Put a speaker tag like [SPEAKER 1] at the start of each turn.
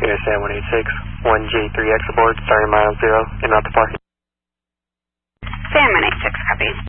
[SPEAKER 1] USA 186, 1J3X aboard, starting mile 0, and out to park.
[SPEAKER 2] Sam 186, copy.